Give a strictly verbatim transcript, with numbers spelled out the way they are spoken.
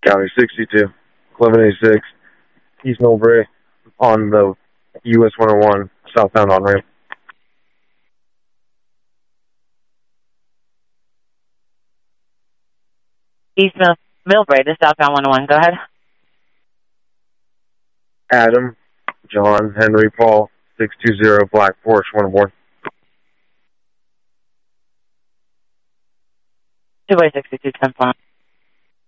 County sixty-two, eleven eighty-six, East Millbrae, on the U S one oh one, southbound on ramp. East Mill Millbrae to southbound one oh one. Go ahead. Adam, John, Henry, Paul, six two zero, Black Porsche, one aboard. two way sixty-two, ten